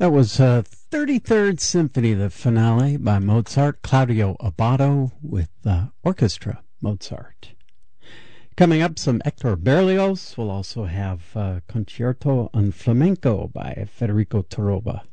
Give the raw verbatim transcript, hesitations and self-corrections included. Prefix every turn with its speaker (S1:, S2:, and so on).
S1: That was uh, thirty-third Symphony, the finale by Mozart, Claudio Abbado with uh, Orchestra Mozart. Coming up, some Hector Berlioz. We'll also have uh, Concerto en Flamenco by Federico Toroba.